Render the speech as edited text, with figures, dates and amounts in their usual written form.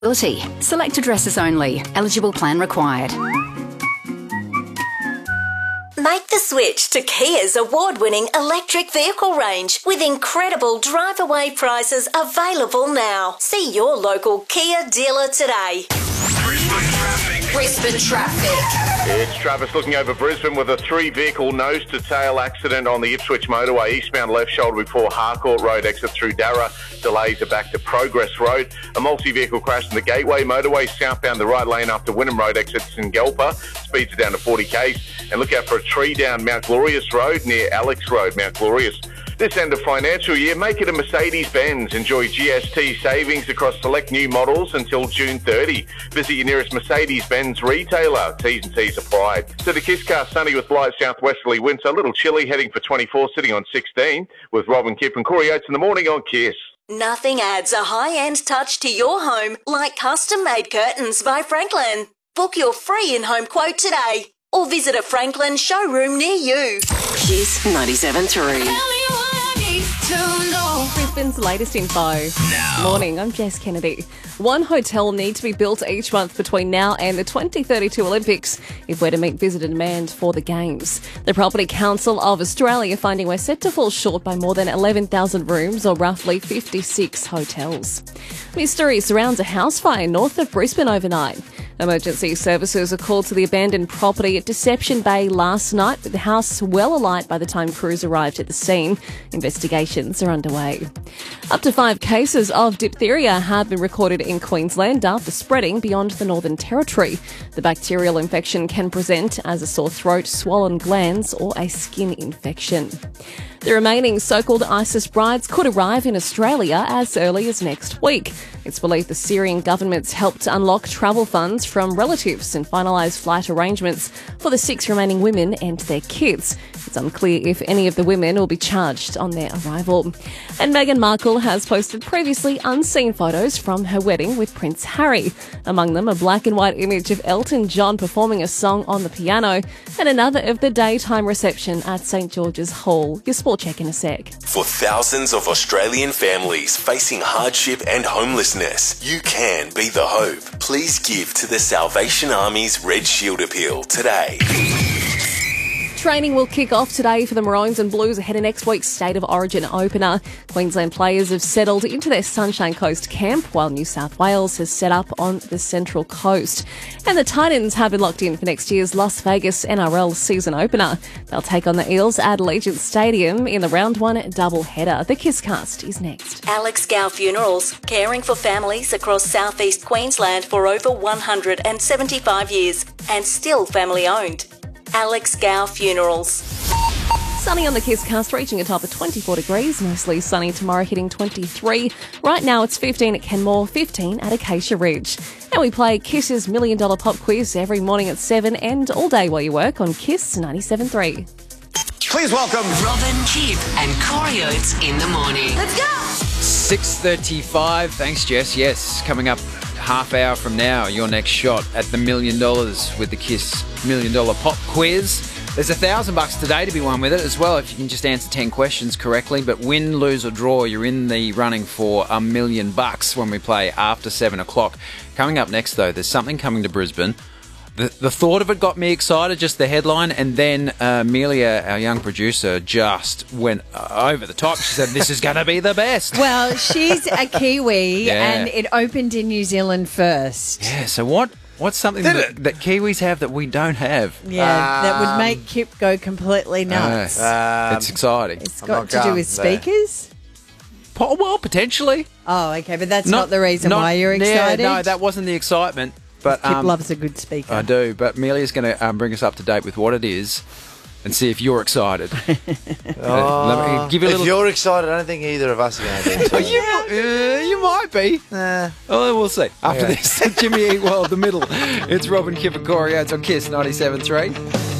Select addresses only. Eligible plan required. Make the switch to Kia's award-winning electric vehicle range with incredible drive-away prices available now. See your local Kia dealer today. Brisbane traffic. It's Travis looking over Brisbane with a 3-vehicle nose-to-tail accident on the Ipswich motorway, eastbound left shoulder before Harcourt Road exit through Darra. Delays are back to Progress Road. A multi-vehicle crash in the Gateway motorway, southbound the right lane after Wynnum Road exits in Galpa. Speeds are down to 40 k's. And look out for a tree down Mount Glorious Road near Alex Road, Mount Glorious. This end of financial year, make it a Mercedes-Benz. Enjoy GST savings across select new models until June 30. Visit your nearest Mercedes-Benz retailer. T's and C's apply. So the Kiss Car, sunny with light southwesterly winds. A little chilly, heading for 24, sitting on 16. With Robin Kipp and Corey Oates in the morning on Kiss. Nothing adds a high-end touch to your home like custom-made curtains by Franklin. Book your free in-home quote today or visit a Franklin showroom near you. Kiss 97.3. Brisbane's latest info. Morning, I'm Jess Kennedy. One hotel needs to be built each month between now and the 2032 Olympics if we're to meet visitor demand for the Games. The Property Council of Australia finding we're set to fall short by more than 11,000 rooms or roughly 56 hotels. Mystery surrounds a house fire north of Brisbane overnight. Emergency services are called to the abandoned property at Deception Bay last night, with the house well alight by the time crews arrived at the scene. Investigations are underway. Up to 5 cases of diphtheria have been recorded in Queensland after spreading beyond the Northern Territory. The bacterial infection can present as a sore throat, swollen glands or a skin infection. The remaining so-called ISIS brides could arrive in Australia as early as next week. It's believed the Syrian government's helped to unlock travel funds from relatives and finalise flight arrangements for the 6 remaining women and their kids. It's unclear if any of the women will be charged on their arrival. And Meghan Markle has posted previously unseen photos from her wedding with Prince Harry. Among them, a black and white image of Elton John performing a song on the piano and another of the daytime reception at St George's Hall. Your sport check in a sec. For thousands of Australian families facing hardship and homelessness, you can be the hope. Please give to the Salvation Army's Red Shield Appeal today. Training will kick off today for the Maroons and Blues ahead of next week's State of Origin opener. Queensland players have settled into their Sunshine Coast camp, while New South Wales has set up on the Central Coast. And the Titans have been locked in for next year's Las Vegas NRL season opener. They'll take on the Eels at Allegiant Stadium in the round 1 doubleheader. The Kisscast is next. Alex Gow Funerals, caring for families across southeast Queensland for over 175 years and still family owned. Alex Gow Funerals. Sunny on the Kisscast, reaching a top of 24 degrees. Mostly sunny tomorrow, hitting 23. Right now it's 15 at Kenmore, 15 at Acacia Ridge. And we play Kiss's $1 Million Pop Quiz every morning at 7 and all day while you work on Kiss 97.3. Please welcome Robin Kipp and Corey Oates in the morning. Let's go! 6:35. Thanks, Jess. Yes, coming up half hour from now, your next shot at the $1 million with the Kiss $1 Million Pop Quiz. There's $1,000 today to be won with it as well if you can just answer 10 questions correctly. But win, lose or draw, you're in the running for $1 million when we play after 7 o'clock. Coming up next, though, there's something coming to Brisbane. The thought of it got me excited, just the headline, and then Amelia, our young producer, just went over the top. She said, this is going to be the best. Well, she's a Kiwi, and it opened in New Zealand first. Yeah, so what's something that Kiwis have that we don't have? Yeah, that would make Kip go completely nuts. It's exciting. It's got to do with speakers? Well, potentially. Oh, okay, but that's not the reason why you're excited? Yeah, no, that wasn't the excitement. But Kip loves a good speaker. I do, but Amelia's going to bring us up to date with what it is and see if you're excited. If you're excited, I don't think either of us are going to be excited. You might be. Oh, we'll see. After this, Jimmy Eat World, The Middle. It's Robin Kipp and Corey Oates on Kiss 97.3.